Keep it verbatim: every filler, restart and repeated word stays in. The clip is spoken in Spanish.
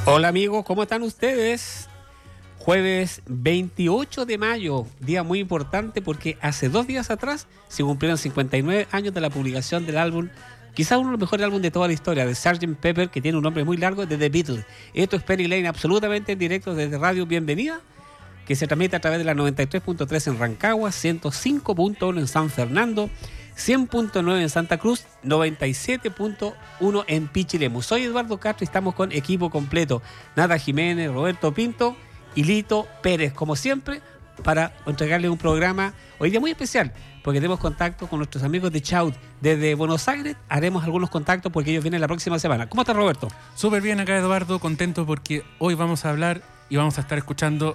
Hola amigos, ¿cómo están ustedes? Jueves veintiocho de mayo, día muy importante porque hace dos días atrás se cumplieron cincuenta y nueve años de la publicación del álbum, quizás uno de los mejores álbumes de toda la historia, de sergeant Pepper, que tiene un nombre muy largo, de The Beatles. Esto es Penny Lane, absolutamente en directo desde Radio Bienvenida, que se transmite a través de la noventa y tres punto tres en Rancagua, ciento cinco punto uno en San Fernando, cien punto nueve en Santa Cruz, noventa y siete punto uno en Pichilemu. Soy Eduardo Castro y estamos con equipo completo. Nata Jiménez, Roberto Pinto y Lito Pérez, como siempre, para entregarles un programa hoy día muy especial, porque tenemos contacto con nuestros amigos de Chaut. Desde Buenos Aires haremos algunos contactos porque ellos vienen la próxima semana. ¿Cómo estás, Roberto? Súper bien acá, Eduardo, contento porque hoy vamos a hablar y vamos a estar escuchando